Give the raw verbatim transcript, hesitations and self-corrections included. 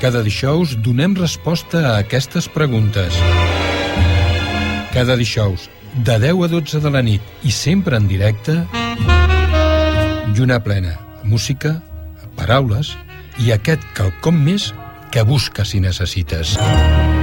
Cada dijous donem resposta a aquestes preguntes. Cada dijous, de deu a dotze de la nit i sempre en directe, Lluna plena, música, paraules i aquest quelcom més que busques i necessites.